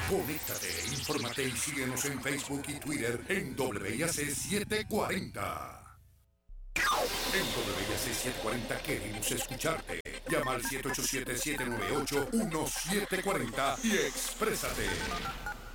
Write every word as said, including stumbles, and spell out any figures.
Conéctate, infórmate y síguenos en Facebook y Twitter en W I A C setecientos cuarenta. En W I A C setecientos cuarenta queremos escucharte. Llama al siete ocho siete, siete nueve ocho, uno siete cuatro cero y exprésate.